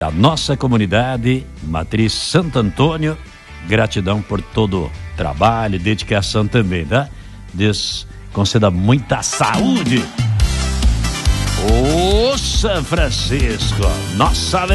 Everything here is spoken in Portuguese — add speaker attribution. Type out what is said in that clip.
Speaker 1: da nossa comunidade, Matriz Santo Antônio. Gratidão por todo o trabalho e dedicação também, tá? Deus conceda muita saúde. Ô São Francisco, nossa